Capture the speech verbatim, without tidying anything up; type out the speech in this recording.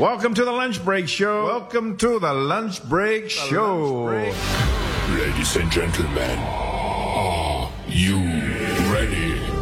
Welcome to the Lunch Break Show. Welcome to the Lunch Break Show. Lunch break. Ladies and gentlemen, are you ready?